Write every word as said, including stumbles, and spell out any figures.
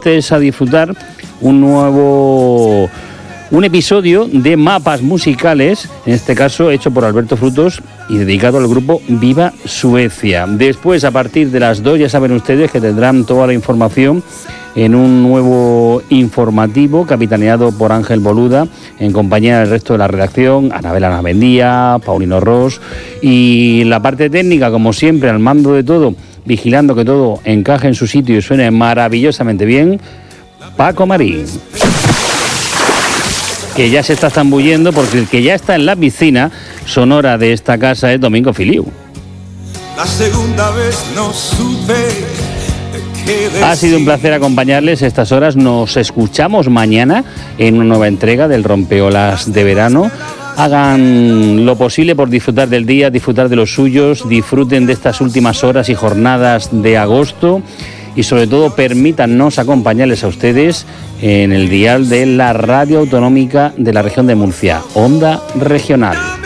ustedes a disfrutar un nuevo... un episodio de Mapas Musicales, en este caso hecho por Alberto Frutos y dedicado al grupo Viva Suecia. Después, a partir de las dos, ya saben ustedes que tendrán toda la información en un nuevo informativo capitaneado por Ángel Boluda, en compañía del resto de la redacción, Anabela Navendía, Paulino Ros, y la parte técnica, como siempre, al mando de todo, vigilando que todo encaje en su sitio y suene maravillosamente bien, Paco Marín, que ya se está zambullendo, porque el que ya está en la piscina sonora de esta casa es Domingo Filiu. La segunda vez no supe qué decir. Ha sido un placer acompañarles estas horas. Nos escuchamos mañana en una nueva entrega del Rompeolas de verano. Hagan lo posible por disfrutar del día, disfrutar de los suyos, disfruten de estas últimas horas y jornadas de agosto. Y sobre todo permítannos acompañarles a ustedes en el dial de la radio autonómica de la región de Murcia, Onda Regional.